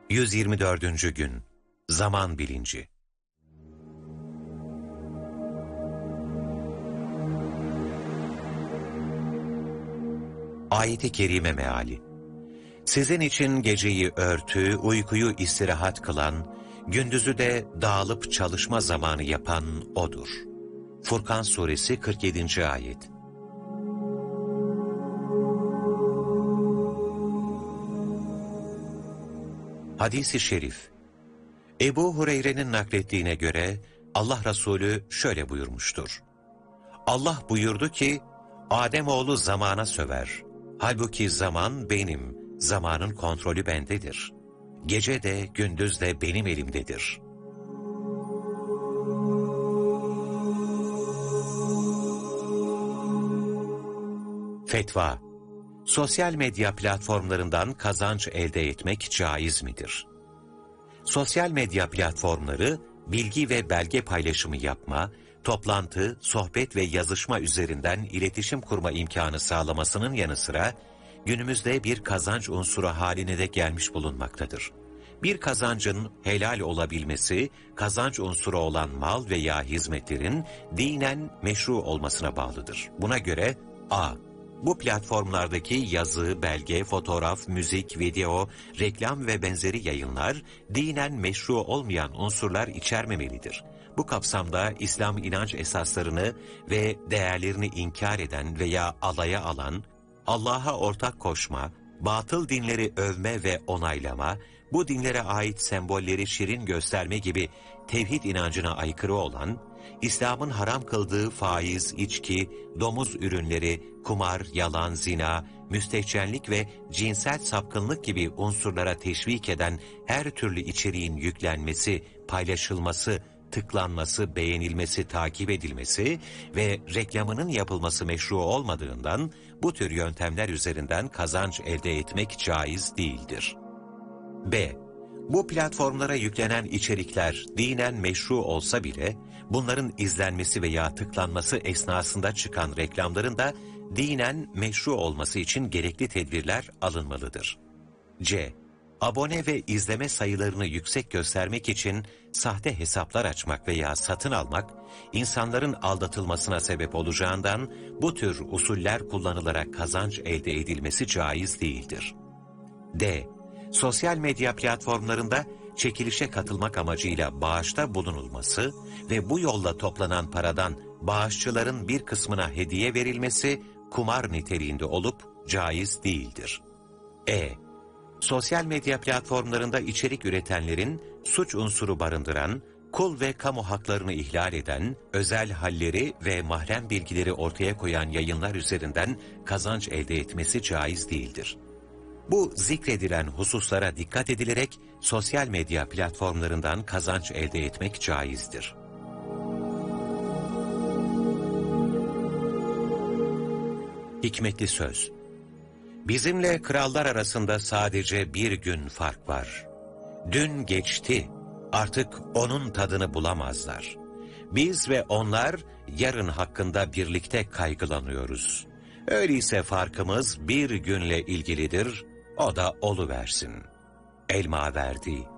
124. Gün Zaman Bilinci. Ayet-i Kerime meali. Sizin için geceyi örtü, uykuyu istirahat kılan, gündüzü de dağılıp çalışma zamanı yapan O'dur. Furkan Suresi 47. Ayet. Hadis-i Şerif. Ebu Hureyre'nin naklettiğine göre Allah Resulü şöyle buyurmuştur. Allah buyurdu ki, Ademoğlu zamana söver. Halbuki zaman benim, zamanın kontrolü bendedir. Gece de gündüz de benim elimdedir. Fetva. Sosyal medya platformlarından kazanç elde etmek caiz midir? Sosyal medya platformları, bilgi ve belge paylaşımı yapma, toplantı, sohbet ve yazışma üzerinden iletişim kurma imkanı sağlamasının yanı sıra, günümüzde bir kazanç unsuru haline de gelmiş bulunmaktadır. Bir kazancın helal olabilmesi, kazanç unsuru olan mal veya hizmetlerin dinen meşru olmasına bağlıdır. Buna göre a. Bu platformlardaki yazı, belge, fotoğraf, müzik, video, reklam ve benzeri yayınlar dinen meşru olmayan unsurlar içermemelidir. Bu kapsamda İslam inanç esaslarını ve değerlerini inkar eden veya alaya alan, Allah'a ortak koşma, batıl dinleri övme ve onaylama, bu dinlere ait sembolleri şirin gösterme gibi tevhid inancına aykırı olan, İslam'ın haram kıldığı faiz, içki, domuz ürünleri, kumar, yalan, zina, müstehcenlik ve cinsel sapkınlık gibi unsurlara teşvik eden her türlü içeriğin yüklenmesi, paylaşılması, tıklanması, beğenilmesi, takip edilmesi ve reklamının yapılması meşru olmadığından bu tür yöntemler üzerinden kazanç elde etmek caiz değildir. B. Bu platformlara yüklenen içerikler dinen meşru olsa bile, bunların izlenmesi veya tıklanması esnasında çıkan reklamların da dinen meşru olması için gerekli tedbirler alınmalıdır. C. Abone ve izleme sayılarını yüksek göstermek için sahte hesaplar açmak veya satın almak, insanların aldatılmasına sebep olacağından bu tür usuller kullanılarak kazanç elde edilmesi caiz değildir. D. Sosyal medya platformlarında çekilişe katılmak amacıyla bağışta bulunulması ve bu yolla toplanan paradan bağışçıların bir kısmına hediye verilmesi kumar niteliğinde olup caiz değildir. E. Sosyal medya platformlarında içerik üretenlerin suç unsuru barındıran, kul ve kamu haklarını ihlal eden, özel halleri ve mahrem bilgileri ortaya koyan yayınlar üzerinden kazanç elde etmesi caiz değildir. Bu zikredilen hususlara dikkat edilerek sosyal medya platformlarından kazanç elde etmek caizdir. Hikmetli söz. Bizimle krallar arasında sadece bir gün fark var. Dün geçti, artık onun tadını bulamazlar. Biz ve onlar yarın hakkında birlikte kaygılanıyoruz. Öyleyse farkımız bir günle ilgilidir, o da oluversin. El-Maverdi